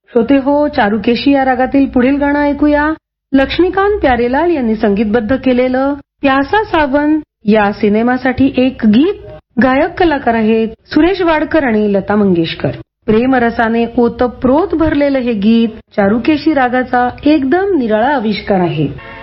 श्रोते हो, चारुकेशी या रागातील पुढील गाणं ऐकूया. लक्ष्मीकांत प्यारेलाल यांनी संगीतबद्ध केलेलं प्यासा सावन या सिनेमासाठी एक गीत. गायक कलाकार आहेत सुरेश वाडकर आणि लता मंगेशकर. प्रेमरसाने ओतप्रोत भरलेलं हे गीत चारुकेशी रागाचा एकदम निराळा आविष्कार आहे.